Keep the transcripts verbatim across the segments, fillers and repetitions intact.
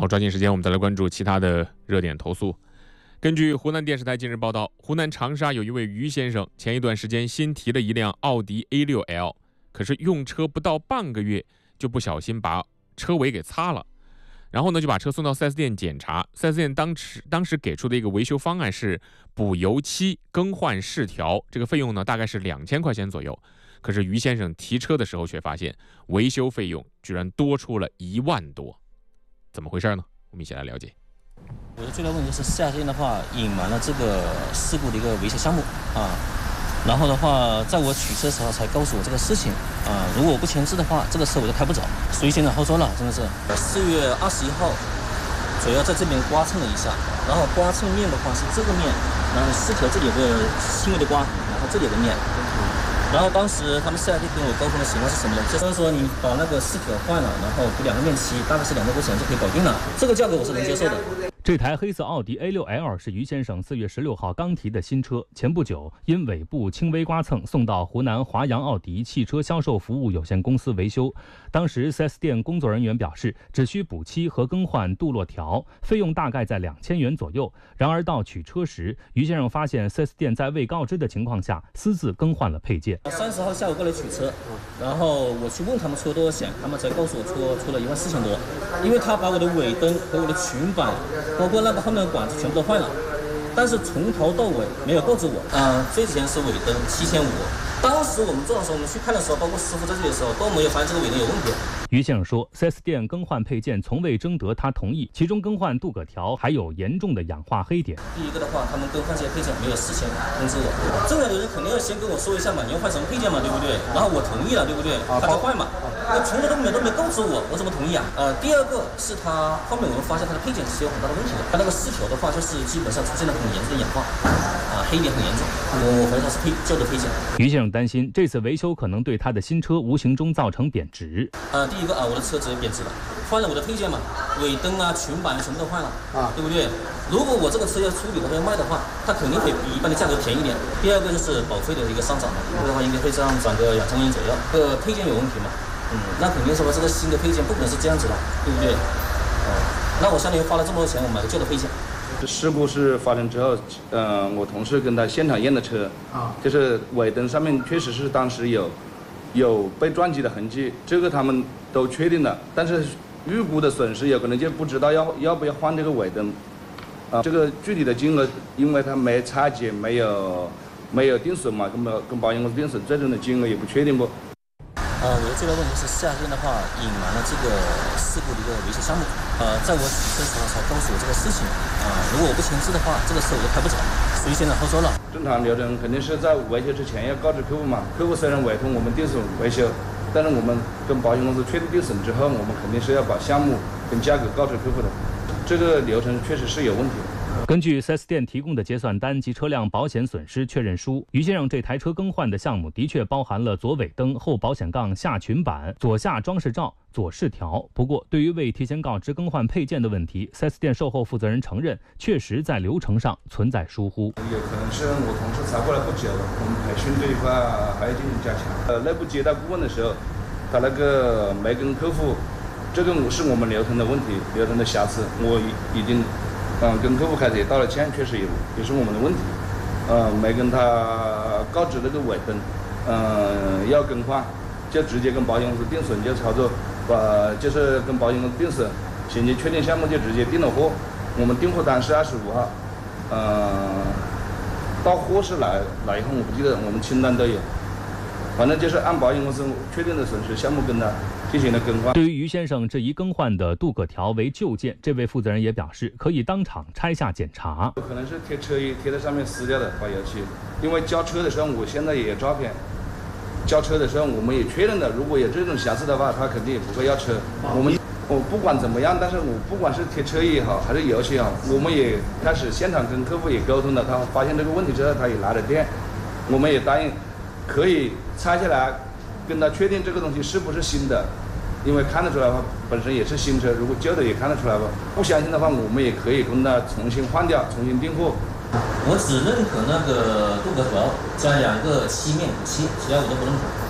好，抓紧时间，我们再来关注其他的热点投诉。根据湖南电视台近日报道，湖南长沙有一位于先生，前一段时间新提了一辆奥迪 A 六 L， 可是用车不到半个月就不小心把车尾给擦了，然后呢就把车送到 四 S 店检查。四 S 店当时当时给出的一个维修方案是补油漆、更换饰条，这个费用呢大概是两千块钱左右。可是于先生提车的时候却发现维修费用居然多出了一万多，怎么回事呢？我们一起来了解。 我的最大问题是四 S 店的话隐瞒了这个事故的一个维修项目啊，然后的话在我取车的时候才告诉我这个事情啊，如果我不签字的话，这个车我就开不走，所以现在好说了，真的是。四月二十一号主要在这边刮蹭了一下，然后刮蹭面的话是这个面，然后饰条这里有个轻微的刮痕，然后这里有个面。然后当时他们四 S 店跟我沟通的情况是什么呢？就是说你把那个饰条换了，然后补两个面漆，大概是两百块钱就可以搞定了，这个价格我是能接受的。 这台黑色奥迪 A 六 L 是于先生四月十六号刚提的新车，前不久因尾部轻微刮蹭送到湖南华阳奥迪汽车销售服务有限公司维修。当时 四 S 店工作人员表示，只需补漆和更换镀铬条，费用大概在两千元左右。然而到取车时，于先生发现 四 S 店在未告知的情况下私自更换了配件。 三十号下午过来取车，然后我去问他们出了多少钱，他们才告诉我出出了一万四千多，因为他把我的尾灯和我的裙板包括那个后面的管子全部都换了，但是从头到尾没有告知我。嗯、呃，最值钱是尾灯七千五，当时我们做的时候，我们去看的时候，包括师傅在这里的时候都没有发现这个尾灯有问题。 于先生说 ，四 S 店更换配件从未征得他同意，其中更换镀铬条还有严重的氧化黑点。 第一个的话，他们更换这些配件没有事先通知我，正常的人肯定要先跟我说一下嘛，你要换什么配件嘛，对不对？然后我同意了，对不对？他才换嘛。那从头到尾都没告知我，我怎么同意啊？呃，第二个是他后面我们发现他的配件是有很大的问题的，他那个饰条的话就是基本上出现了很严重的氧化，啊，黑点很严重。我怀疑他是配旧的配件。 于先生担心这次维修可能对他的新车无形中造成贬值。 呃，第一个啊，我的车直接贬值了，换了我的配件嘛，尾灯啊、裙板什么都换了啊，对不对？如果我这个车要处理的话要卖的话，它肯定会比一般的价格便宜一点。第二个就是保费的一个上涨嘛，这个的话应该会上涨个两千元左右。这个配件有问题嘛，嗯，那肯定是说这个新的配件不可能是这样子的，对不对？哦、呃，那我相当于花了这么多钱，我买个旧的配件。 事故是发生之后，嗯、呃，我同事跟他现场验的车，啊，就是尾灯上面确实是当时有有被撞击的痕迹，这个他们都确定了，但是预估的损失有可能就不知道要要不要换这个尾灯，啊，这个具体的金额，因为他没拆解，没有没有定损嘛，跟保跟保险公司定损，最终的金额也不确定不。 呃，我的最大问题是四 S 店的话隐瞒了这个事故的一个维修项目。呃，在我取车的时候才告诉我这个事情。啊、呃，如果我不签字的话，这个车我就开不走。所以现在后说了。 正常流程肯定是在维修之前要告知客户嘛。客户虽然委托我们定损维修，但是我们跟保险公司确定定损之后，我们肯定是要把项目跟价格告知客户的。这个流程确实是有问题。 根据 四 S 店提供的结算单及车辆保险损失确认书，于先生这台车更换的项目的确包含了左尾灯、后保险杠、下裙板、左下装饰罩、左饰条。不过，对于未提前告知更换配件的问题， 四 S 店售后负责人承认，确实在流程上存在疏忽。 有可能是我同事才过来不久，我们培训这一块还要进行加强。呃，内部接待顾问的时候，他那个没跟客户，这个是我们流程的问题，流程的瑕疵，我已经。嗯，跟客户开始也道了歉，确实有也是我们的问题，嗯，没跟他告知那个尾灯，嗯，要更换，就直接跟保险公司定损就操作，把就是跟保险公司定损，衔接确定项目就直接订了货，我们订货单是二十五号，嗯，到货是来来以后我不记得，我们清单都有，反正就是按保险公司确定的损失项目跟他进行了更换。 对于于先生质疑更换的镀铬条为旧件，这位负责人也表示可以当场拆下检查。 可能是贴车衣贴在上面撕掉的，把油漆。因为交车的时候，我现在也有照片。交车的时候，我们也确认了，如果有这种瑕疵的话，他肯定也不会要车。我们我不管怎么样，但是我不管是贴车衣也好，还是油漆也好，我们也开始现场跟客户也沟通了。他发现这个问题之后，他也来了电，我们也答应可以拆下来，跟他确定这个东西是不是新的。因为看得出来的话，本身也是新车，如果旧的也看得出来吧。不相信的话，我们也可以跟他重新换掉，重新订货。 我只认可那个镀铬条加两个漆面补漆，其他我都不认可。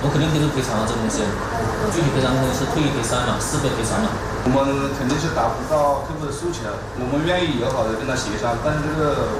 我肯定可以赔偿啊，这个东西，具体赔偿肯定是退一赔三嘛，四倍赔偿嘛。 我们肯定是达不到客户的诉求，我们愿意友好的跟他协商，但是这个